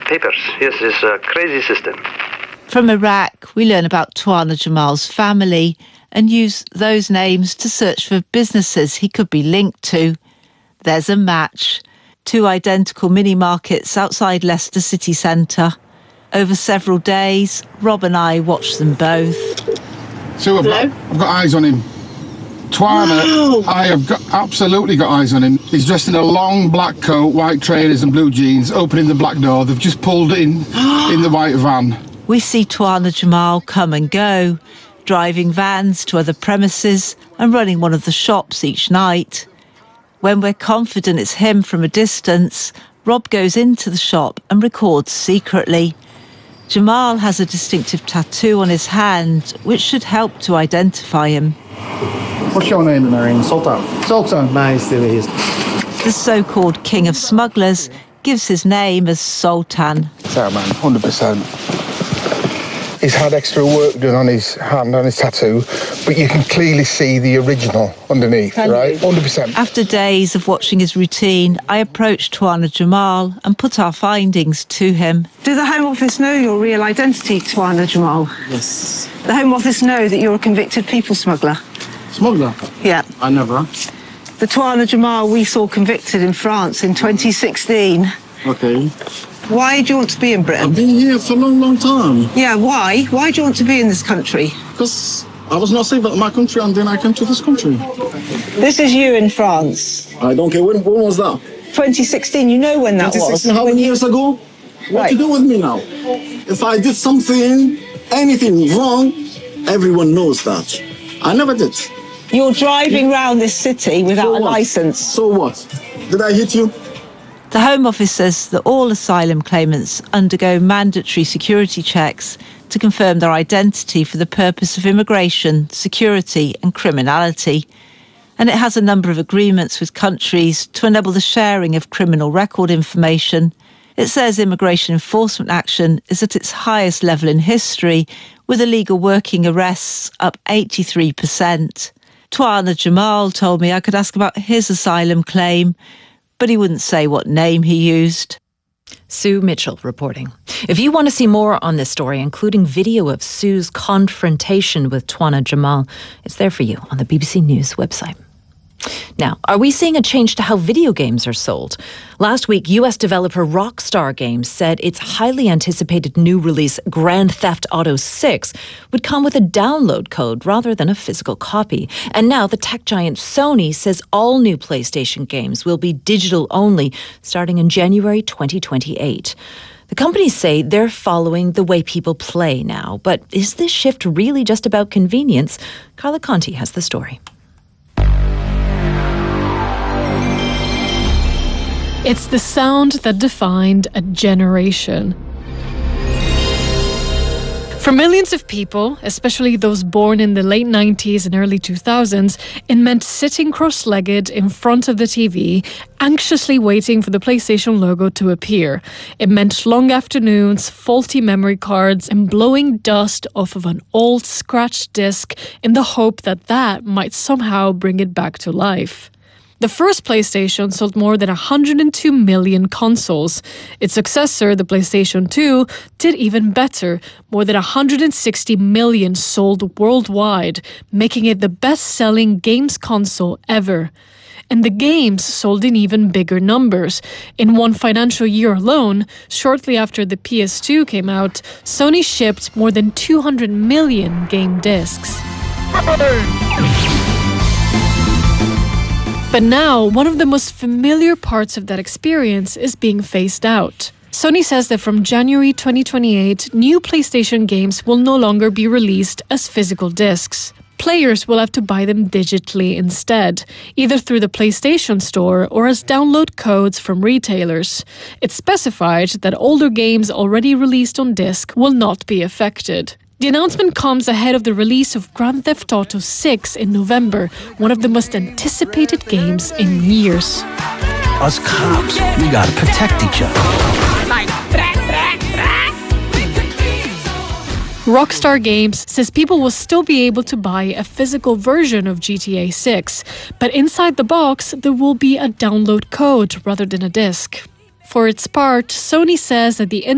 papers. Yes, it's a crazy system. From Iraq, we learn about Tuana Jamal's family and use those names to search for businesses he could be linked to. There's a match. 2 identical mini-markets outside Leicester city centre. Over several days, Rob and I watched them both. So I've got eyes on him. Tuana, I have absolutely got eyes on him. He's dressed in a long black coat, white trainers and blue jeans, opening the black door. They've just pulled in the white van. We see Tuana Jamal come and go, driving vans to other premises and running one of the shops each night. When we're confident it's him from a distance, Rob goes into the shop and records secretly. Jamal has a distinctive tattoo on his hand, which should help to identify him. What's your name, Marion? Sultan. Sultan, nice to meet you. The so-called king of smugglers gives his name as Sultan. Sorry, man, 100%. He's had extra work done on his hand, on his tattoo, but you can clearly see the original underneath, right? 100%. After days of watching his routine, I approached Tuana Jamal and put our findings to him. Do the Home Office know your real identity, Tuana Jamal? Yes. The Home Office know that you're a convicted people smuggler? Smuggler? Yeah. I never. The Tuana Jamal we saw convicted in France in 2016. Okay. Why do you want to be in Britain? I've been here for a long, long time. Yeah, why? Why do you want to be in this country? Because I was not safe at my country and then I came to this country. This is you in France. I don't care. When was that? 2016. You know when that was. 2016, how many years ago? What to do with me now? If I did something, anything wrong, everyone knows that. I never did. You're driving around this city without a licence. So what? Did I hit you? The Home Office says that all asylum claimants undergo mandatory security checks to confirm their identity for the purpose of immigration, security and criminality. And it has a number of agreements with countries to enable the sharing of criminal record information. It says immigration enforcement action is at its highest level in history, with illegal working arrests up 83%. Tuana Jamal told me I could ask about his asylum claim, but he wouldn't say what name he used. Sue Mitchell reporting. If you want to see more on this story, including video of Sue's confrontation with Tuana Jamal, it's there for you on the BBC News website. Now, are we seeing a change to how video games are sold? Last week, US developer Rockstar Games said its highly anticipated new release, Grand Theft Auto 6, would come with a download code rather than a physical copy. And now the tech giant Sony says all new PlayStation games will be digital only, starting in January 2028. The companies say they're following the way people play now. But is this shift really just about convenience? Carla Conti has the story. It's the sound that defined a generation. For millions of people, especially those born in the late 90s and early 2000s, it meant sitting cross-legged in front of the TV, anxiously waiting for the PlayStation logo to appear. It meant long afternoons, faulty memory cards, and blowing dust off of an old scratched disc in the hope that that might somehow bring it back to life. The first PlayStation sold more than 102 million consoles. Its successor, the PlayStation 2, did even better, more than 160 million sold worldwide, making it the best-selling games console ever. And the games sold in even bigger numbers. In one financial year alone, shortly after the PS2 came out, Sony shipped more than 200 million game discs. But now, one of the most familiar parts of that experience is being phased out. Sony says that from January 2028, new PlayStation games will no longer be released as physical discs. Players will have to buy them digitally instead, either through the PlayStation Store or as download codes from retailers. It's specified that older games already released on disc will not be affected. The announcement comes ahead of the release of Grand Theft Auto 6 in November, one of the most anticipated games in years. Us cops, we gotta protect each other. Rockstar Games says people will still be able to buy a physical version of GTA 6, but inside the box there will be a download code rather than a disc. For its part, Sony says that the